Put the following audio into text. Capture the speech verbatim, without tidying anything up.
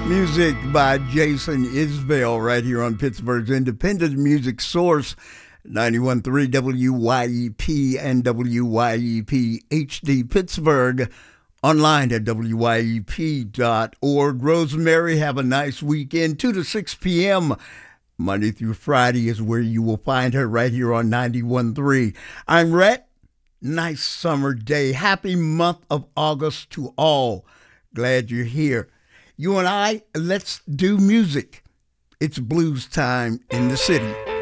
Music by Jason Isbell right here on Pittsburgh's independent music source, ninety-one point three W Y E P and W Y E P H D Pittsburgh, online at W Y E P dot org. Rosemary, have a nice weekend, two to six p.m. Monday through Friday is where you will find her right here on ninety-one point three. I'm Rhett. Nice summer day. Happy month of August to all. Glad you're here. You and I, let's do music. It's blues time in the city.